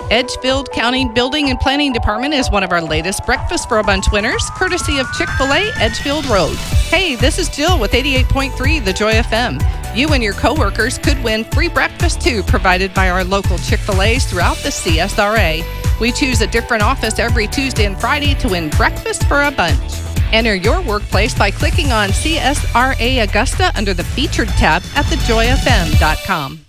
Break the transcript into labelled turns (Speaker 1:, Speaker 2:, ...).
Speaker 1: Edgefield County Building and Planning Department is one of our latest Breakfast for a Bunch winners, courtesy of Chick-fil-A Edgefield Road. Hey, this is Jill with 88.3 The Joy FM. You and your coworkers could win free breakfast too, provided by our local Chick-fil-A's throughout the CSRA. We choose a different office every Tuesday and Friday to win Breakfast for a Bunch. Enter your workplace by clicking on CSRA Augusta under the Featured tab at thejoyfm.com.